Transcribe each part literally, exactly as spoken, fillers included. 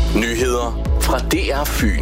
Nyheder fra D R Fyn.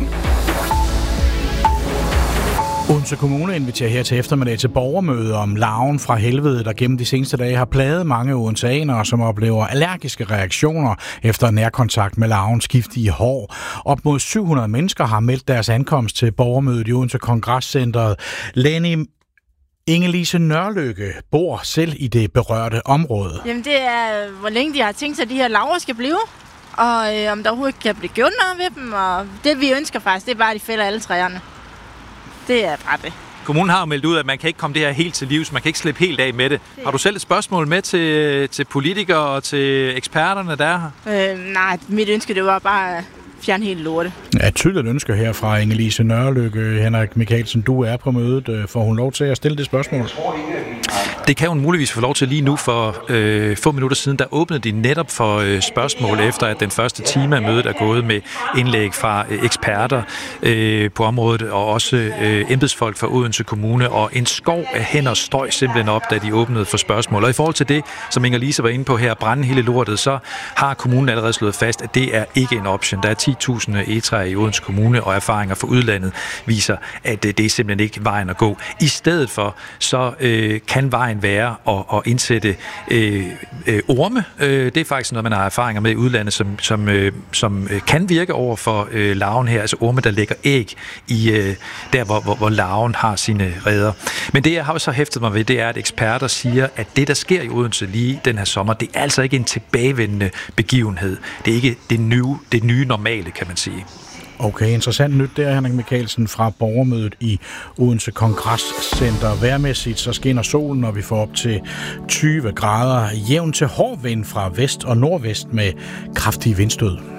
Odense Kommune inviterer her til eftermiddag til borgermøde om larven fra helvede, der gennem de seneste dage har plaget mange odenseanere, som oplever allergiske reaktioner efter nærkontakt med larvens giftige hår. Op mod syv hundrede mennesker har meldt deres ankomst til borgermødet i Odense Kongresscentret. Lenny Inge-Lise Nørlykke bor selv i det berørte område. Jamen det er, hvor længe de har tænkt sig, at de her larver skal blive, og øh, om der overhovedet kan blive gjort noget ved dem. Og det vi ønsker faktisk, det er bare, at de fælder alle træerne. Det er bare det. Kommunen har jo meldt ud, at man kan ikke komme det her helt til livs, man kan ikke slippe helt af med det. Har du selv et spørgsmål med til, til politikere og til eksperterne, der er her? Øh, nej, mit ønske det var bare at fjerne helt lorte. Ja, et tydeligt ønske her fra Inge-Lise Nørlykke. Henrik Michaelsen, du er på mødet. Får hun lov til at stille det spørgsmål? Det kan hun muligvis få lov til lige nu. For øh, få minutter siden, der åbnede de netop for øh, spørgsmål, efter at den første time af mødet er gået med indlæg fra øh, eksperter øh, på området, og også øh, embedsfolk fra Odense Kommune, og en skov af hænder støj simpelthen op, da de åbnede for spørgsmål. Og i forhold til det, som Inge-Lise var inde på her, brænde hele lortet, så har kommunen allerede slået fast, at det er ikke en option. Der er ti tusind egetræer i Odense Kommune, og erfaringer fra udlandet viser, at øh, det er simpelthen ikke vejen at gå. I stedet for, så øh, kan vejen være at, at indsætte øh, øh, orme. Øh, det er faktisk noget, man har erfaringer med i udlandet, som, som, øh, som kan virke over for øh, larven her, altså orme, der lægger æg i øh, der, hvor, hvor, hvor larven har sine reder. Men det, jeg har så hæftet mig ved, det er, at eksperter siger, at det, der sker i Odense lige den her sommer, det er altså ikke en tilbagevendende begivenhed. Det er ikke det nye, det nye normale, kan man sige. Okay, interessant nyt der, Henrik Michaelsen, fra borgermødet i Odense Kongresscenter. Vejrmæssigt så skinner solen, og vi får op til tyve grader. Jævn til hård vind fra vest og nordvest med kraftige vindstød.